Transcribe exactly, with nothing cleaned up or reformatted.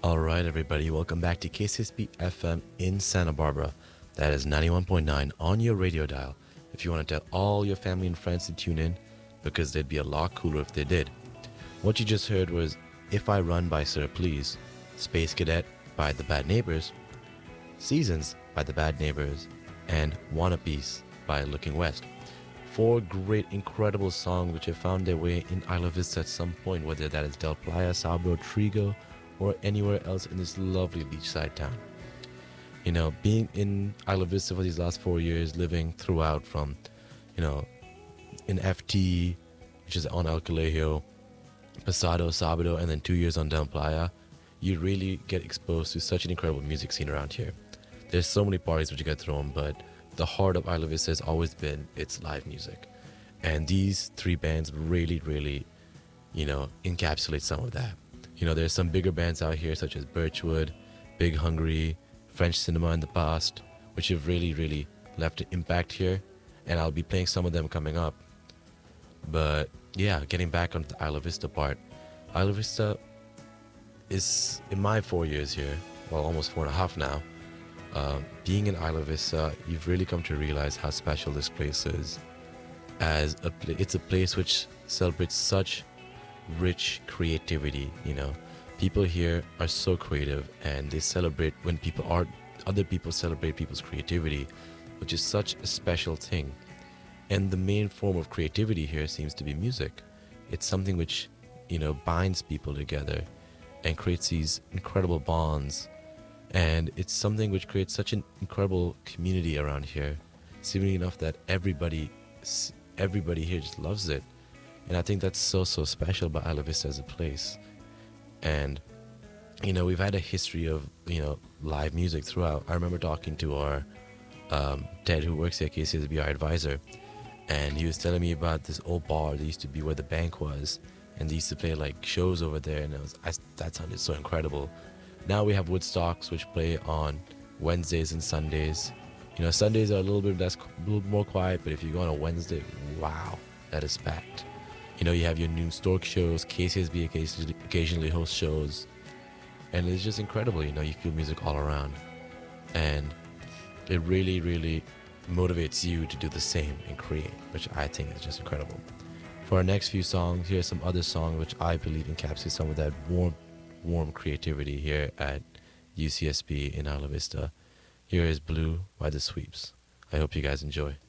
All right, everybody, welcome back to K C S B F M in Santa Barbara. That is ninety-one point nine on your radio dial. If you want to tell all your family and friends to tune in, because they'd be a lot cooler if they did. What you just heard was If I Run by Sir Please, Space Cadet by The Bad Neighbors, Seasons by The Bad Neighbors, and Wanna Peace by Looking West. Four great, incredible songs which have found their way in Isla Vista at some point, whether that is Del Playa, Sabro, Trigo, or anywhere else in this lovely beachside town. You know, being in Isla Vista for these last four years, living throughout from, you know, in F T, which is on El Colegio, Pasado, Sabado, and then two years on Del Playa, you really get exposed to such an incredible music scene around here. There's so many parties which you get thrown, but the heart of Isla Vista has always been its live music. And these three bands really, really, you know, encapsulate some of that. You know, there's some bigger bands out here such as Birchwood, Big Hungry, French Cinema in the past, which have really, really left an impact here. And I'll be playing some of them coming up. But yeah, getting back onto the Isla Vista part. Isla Vista is, in my four years here, well, almost four and a half now, uh, being in Isla Vista, you've really come to realize how special this place is. As a pl- it's a place which celebrates such rich creativity. You know, people here are so creative, and they celebrate when people are other people celebrate people's creativity, which is such a special thing. And the main form of creativity here seems to be music. It's something which, you know, binds people together and creates these incredible bonds. And it's something which creates such an incredible community around here, seemingly enough that everybody everybody here just loves it. And I think that's so, so special about Isla Vista as a place. And, you know, we've had a history of, you know, live music throughout. I remember talking to our um, Ted, who works here at K C S B, our advisor, and he was telling me about this old bar that used to be where the bank was, and they used to play, like, shows over there, and it was, I, that sounded so incredible. Now we have Woodstocks, which play on Wednesdays and Sundays. You know, Sundays are a little bit less, a little more quiet, but if you go on a Wednesday, wow, that is packed. You know, you have your noon Stork shows, K C S B occasionally, occasionally hosts shows, and it's just incredible. You know, you feel music all around, and it really, really motivates you to do the same and create, which I think is just incredible. For our next few songs, here's some other songs which I believe encapsulate some of that warm, warm creativity here at U C S B in Isla Vista. Here is Blue by The Sweeps. I hope you guys enjoy.